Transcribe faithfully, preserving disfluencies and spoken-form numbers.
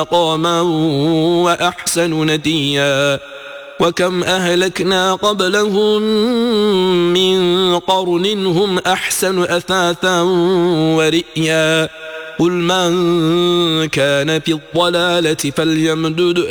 مقاما وأحسن نديا وكم أهلكنا قبلهم من قرن هم أحسن أثاثا ورئيا قل من كان في الضلالة فليمدد